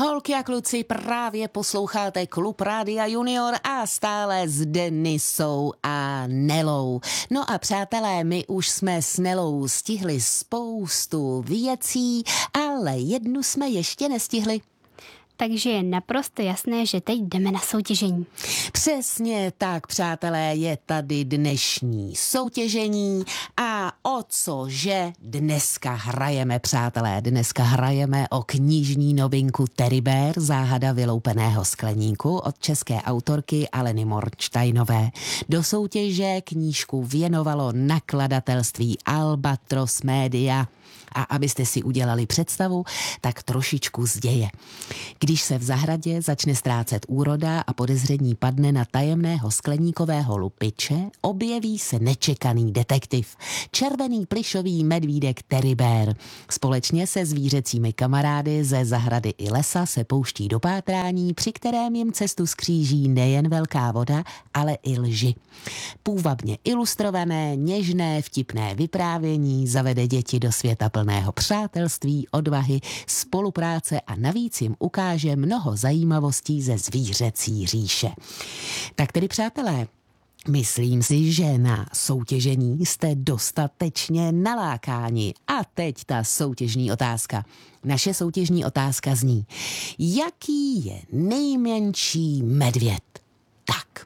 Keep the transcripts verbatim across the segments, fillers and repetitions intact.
Holky a kluci, právě posloucháte Klub Rádia Junior a stále s Denisou a Nelou. No a přátelé, my už jsme s Nelou stihli spoustu věcí, ale jednu jsme ještě nestihli. Takže je naprosto jasné, že teď jdeme na soutěžení. Přesně tak, přátelé, je tady dnešní soutěžení a o cože dneska hrajeme, přátelé? Dneska hrajeme o knižní novinku Teddy Bear, záhada vyloupeného skleníku od české autorky Aleny Mornsteinové. Do soutěže knížku věnovalo nakladatelství Albatros Media. A abyste si udělali představu, tak trošičku z děje. Když se v zahradě začne ztrácet úroda a podezření padne na tajemného skleníkového lupiče, objeví se nečekaný detektiv. Červený plyšový medvídek Teddy Bear. Společně se zvířecími kamarády ze zahrady i lesa se pouští do pátrání, při kterém jim cestu skříží nejen velká voda, ale i lži. Půvabně ilustrované, něžné, vtipné vyprávění zavede děti do světa plného přátelství, odvahy, spolupráce a navíc jim ukáže mnoho zajímavostí ze zvířecí říše. Tak tedy, přátelé, myslím si, že na soutěžení jste dostatečně nalákáni. A teď ta soutěžní otázka. Naše soutěžní otázka zní: jaký je nejmenší medvěd? Tak.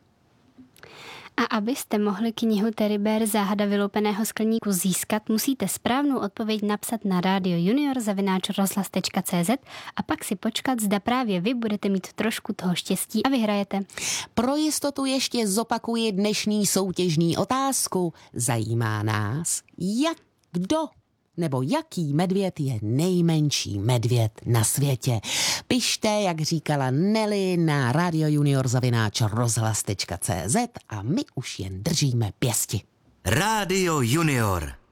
A abyste mohli knihu Teddy Bear, záhada vyloupeného skleníku získat, musíte správnou odpověď napsat na radio junior zavináč rozhlas tečka cé zet a pak si počkat, zda právě vy budete mít trošku toho štěstí a vyhrajete. Pro jistotu ještě zopakuji dnešní soutěžní otázku. Zajímá nás, jak kdo nebo jaký medvěd je nejmenší medvěd na světě. Pište, jak říkala Nelly, na radio junior zavináč rozhlas tečka cé zet a my už jen držíme pěsti. Rádio Junior.